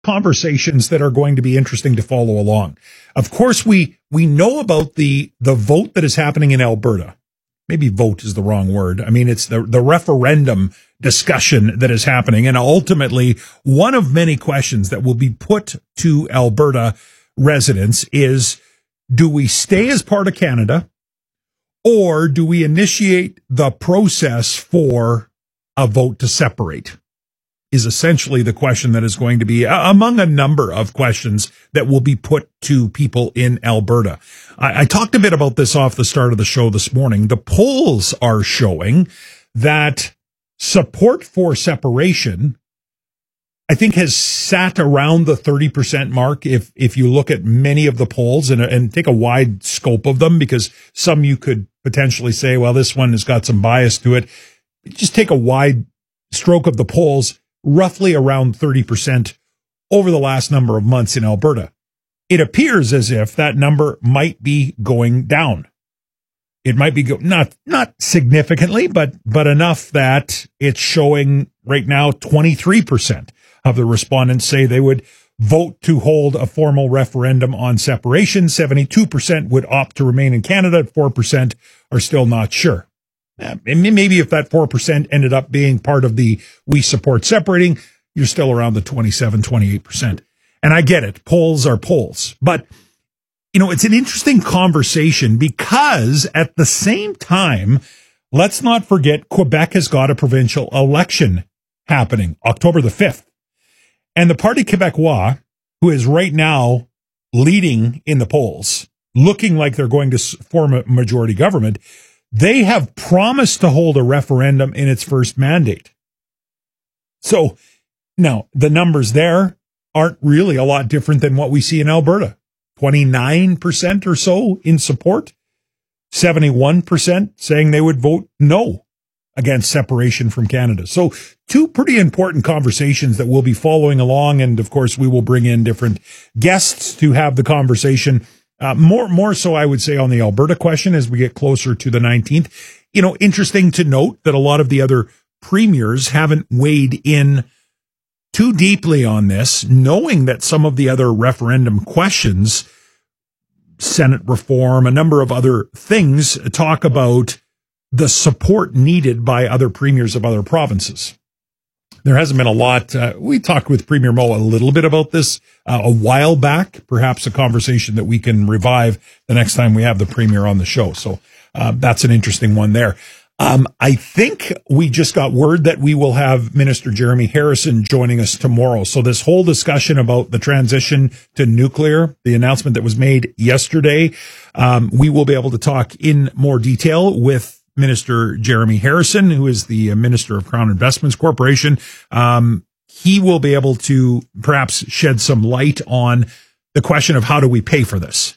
conversations that are going to be interesting to follow along. Of course, we know about the vote that is happening in Alberta. Maybe vote is the wrong word. I mean, it's the referendum discussion that is happening. And ultimately, one of many questions that will be put to Alberta residents is, do we stay as part of Canada, or do we initiate the process for a vote to separate? Is essentially the question that is going to be among a number of questions that will be put to people in Alberta. I talked a bit about this off the start of the show this morning. The polls are showing that support for separation, I think, has sat around the 30% mark. If you look at many of the polls and take a wide scope of them, because some you could potentially say, well, this one has got some bias to it. Just take a wide stroke of the polls. Roughly around 30% over the last number of months in Alberta. It appears as if that number might be going down. It might be not significantly, but enough that it's showing right now 23% of the respondents say they would vote to hold a formal referendum on separation. 72% would opt to remain in Canada. 4% are still not sure. Maybe if that 4% ended up being part of the we support separating, you're still around the 27, 28%. And I get it. Polls are polls. But, it's an interesting conversation because at the same time, let's not forget Quebec has got a provincial election happening October the 5th. And the Parti Québécois, who is right now leading in the polls, looking like they're going to form a majority government, they have promised to hold a referendum in its first mandate. So now the numbers there aren't really a lot different than what we see in Alberta. 29% or so in support, 71% saying they would vote no against separation from Canada. So two pretty important conversations that we'll be following along. And of course, we will bring in different guests to have the conversation. More so, I would say, on the Alberta question as we get closer to the 19th. Interesting to note that a lot of the other premiers haven't weighed in too deeply on this, knowing that some of the other referendum questions, Senate reform, a number of other things, talk about the support needed by other premiers of other provinces. There hasn't been a lot. We talked with Premier Moe a little bit about this a while back, perhaps a conversation that we can revive the next time we have the Premier on the show. So that's an interesting one there. I think we just got word that we will have Minister Jeremy Harrison joining us tomorrow. So this whole discussion about the transition to nuclear, the announcement that was made yesterday, we will be able to talk in more detail with Minister Jeremy Harrison, who is the Minister of Crown Investments Corporation. He will be able to perhaps shed some light on the question of how do we pay for this?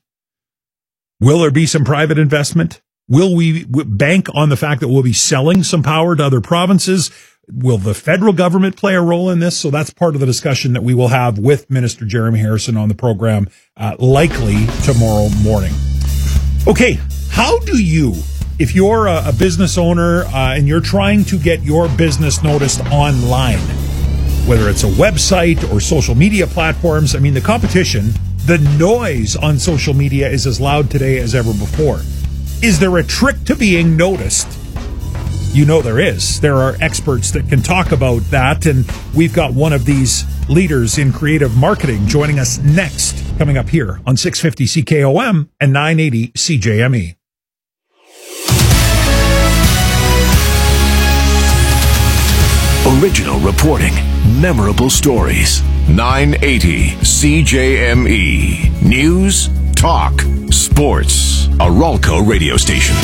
Will there be some private investment? Will we bank on the fact that we'll be selling some power to other provinces? Will the federal government play a role in this? So that's part of the discussion that we will have with Minister Jeremy Harrison on the program, likely tomorrow morning. Okay, how do you, if you're a business owner and you're trying to get your business noticed online, whether it's a website or social media platforms, I mean, the competition, the noise on social media is as loud today as ever before. Is there a trick to being noticed? There is. There are experts that can talk about that, and we've got one of these leaders in creative marketing joining us next, coming up here on 650 CKOM and 980 CJME. Original reporting, memorable stories. 980 CJME. News, talk, sports. A Ralco radio station.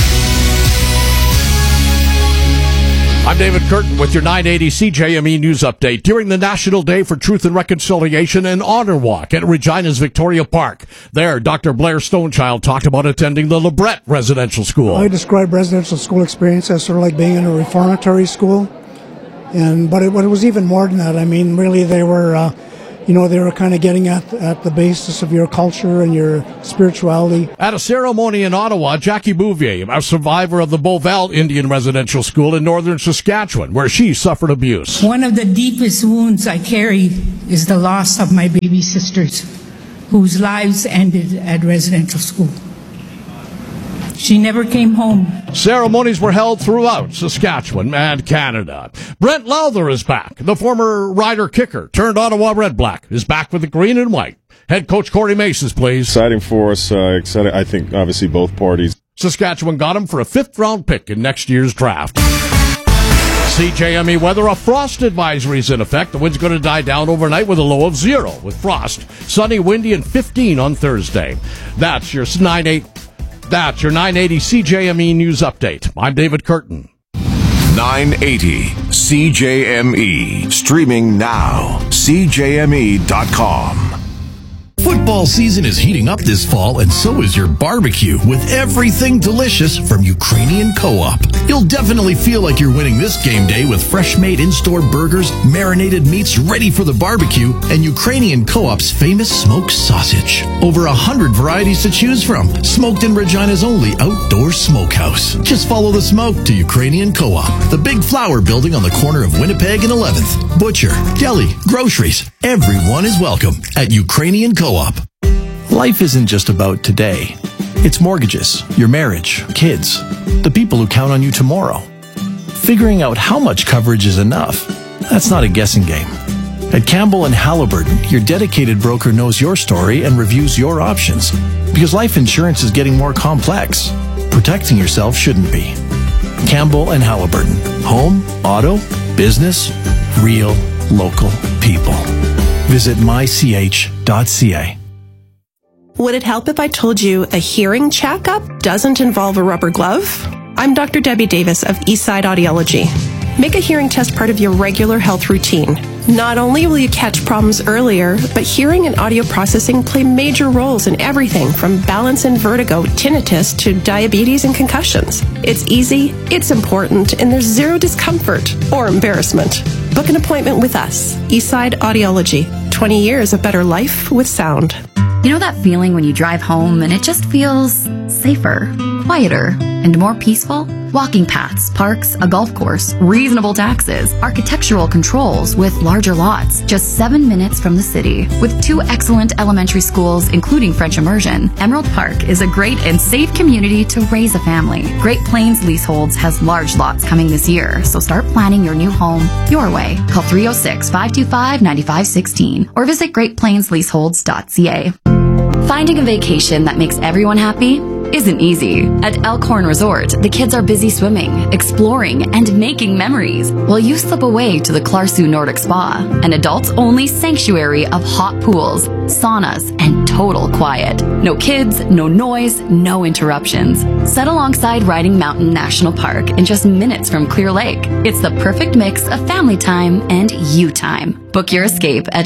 I'm David Curtin with your 980 CJME News Update. During the National Day for Truth and Reconciliation and Honor Walk at Regina's Victoria Park. There, Dr. Blair Stonechild talked about attending the LeBret Residential School. I describe residential school experience as sort of like being in a reformatory school. But it was even more than that. I mean, really, they were they were kind of getting at the basis of your culture and your spirituality. At a ceremony in Ottawa, Jackie Bouvier, a survivor of the Beauval Indian Residential School in northern Saskatchewan, where she suffered abuse. One of the deepest wounds I carry is the loss of my baby sisters, whose lives ended at residential school. She never came home. Ceremonies were held throughout Saskatchewan and Canada. Brent Lowther is back. The former Rider kicker turned Ottawa Red Black is back with the green and white. Head coach Corey Maces, please. Exciting for us. Exciting. I think obviously both parties. Saskatchewan got him for a 5th-round pick in next year's draft. CJME weather, a frost advisory is in effect. The wind's going to die down overnight with a low of 0 with frost. Sunny, windy, and 15 on Thursday. That's your 980 CJME News Update. I'm David Curtin. 980 CJME. Streaming now. CJME.com. Football season is heating up this fall, and so is your barbecue, with everything delicious from Ukrainian Co-op. You'll definitely feel like you're winning this game day with fresh-made in-store burgers, marinated meats ready for the barbecue, and Ukrainian Co-op's famous smoked sausage. Over 100 varieties to choose from. Smoked in Regina's only outdoor smokehouse. Just follow the smoke to Ukrainian Co-op, the big flower building on the corner of Winnipeg and 11th. Butcher, deli, groceries. Everyone is welcome at Ukrainian Co-op. Life isn't just about today. It's mortgages, your marriage, kids, the people who count on you tomorrow. Figuring out how much coverage is enough, that's not a guessing game. At Campbell & Halliburton, your dedicated broker knows your story and reviews your options. Because life insurance is getting more complex. Protecting yourself shouldn't be. Campbell & Halliburton. Home, auto, business, real, local people. Visit mych.ca. Would it help if I told you a hearing checkup doesn't involve a rubber glove? I'm Dr. Debbie Davis of Eastside Audiology. Make a hearing test part of your regular health routine. Not only will you catch problems earlier, but hearing and audio processing play major roles in everything from balance and vertigo, tinnitus, to diabetes and concussions. It's easy, it's important, and there's zero discomfort or embarrassment. Book an appointment with us, Eastside Audiology. 20 years of better life with sound. You know that feeling when you drive home and it just feels safer, quieter, and more peaceful? Walking paths, parks, a golf course, reasonable taxes, architectural controls with larger lots, just 7 minutes from the city. With 2 excellent elementary schools, including French immersion, Emerald Park is a great and safe community to raise a family. Great Plains Leaseholds has large lots coming this year, so start planning your new home your way. Call 306-525-9516 or visit greatplainsleaseholds.ca. Finding a vacation that makes everyone happy isn't easy. At Elkhorn Resort, the kids are busy swimming, exploring, and making memories, while you slip away to the Clarsu Nordic Spa, an adults-only sanctuary of hot pools, saunas, and total quiet. No kids, no noise, no interruptions. Set alongside Riding Mountain National Park in just minutes from Clear Lake. It's the perfect mix of family time and you time. Book your escape at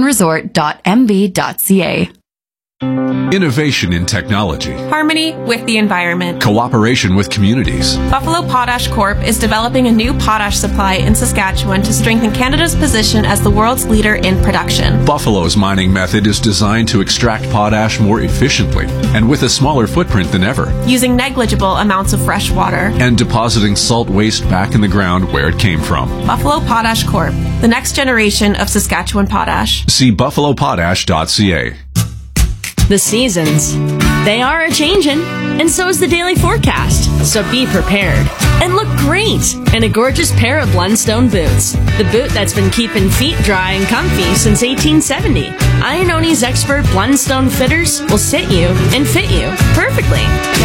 elkhornresort.mb.ca. Innovation in technology. Harmony with the environment. Cooperation with communities. Buffalo Potash Corp is developing a new potash supply in Saskatchewan to strengthen Canada's position as the world's leader in production. Buffalo's mining method is designed to extract potash more efficiently and with a smaller footprint than ever, using negligible amounts of fresh water and depositing salt waste back in the ground where it came from. Buffalo Potash Corp, the next generation of Saskatchewan potash. See buffalopotash.ca. The seasons, they are a-changin', and so is the daily forecast. So be prepared and look great in a gorgeous pair of Blundstone boots. The boot that's been keeping feet dry and comfy since 1870. Ianoni's expert Blundstone fitters will sit you and fit you perfectly.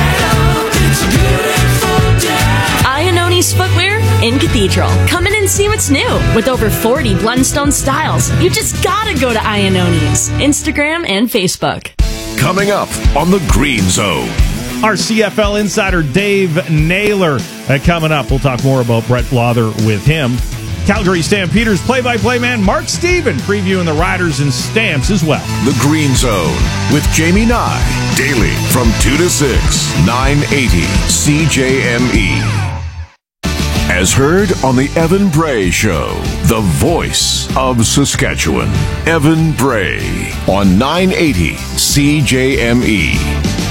Ianoni's footwear in Cathedral. Come in and see what's new. With over 40 Blundstone styles, you just gotta go to Ianoni's Instagram and Facebook. Coming up on the Green Zone. Our CFL insider Dave Naylor coming up. We'll talk more about Brett Lowther with him. Calgary Stampeders play-by-play man Mark Steven previewing the Riders and Stamps as well. The Green Zone with Jamie Nye. Daily from 2 to 6, 980 CJME. As heard on the Evan Bray Show, the voice of Saskatchewan. Evan Bray on 980 CJME.